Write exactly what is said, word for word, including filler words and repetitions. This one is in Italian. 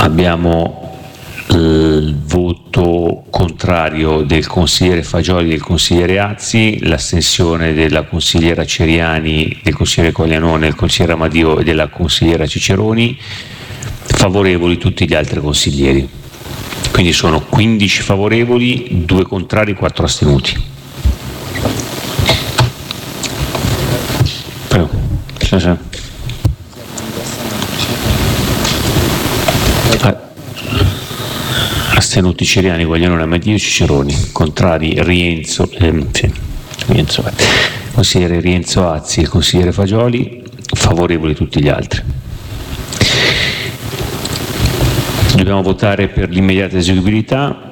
abbiamo il voto contrario del consigliere Fagioli e del consigliere Azzi, l'astensione della consigliera Ceriani, del consigliere Quaglianone, del consigliere Amadio e della consigliera Ciceroni, favorevoli tutti gli altri consiglieri. Quindi sono quindici favorevoli, due contrari, quattro astenuti. Prego. Sì, sì. Astenuti Ceriani, Quaglianone, Amadio, Ciceroni. Contrari Rienzo, ehm, sì, Rienzo, eh. consigliere Rienzo Azzi e il consigliere Fagioli, favorevoli tutti gli altri. Dobbiamo votare per l'immediata eseguibilità.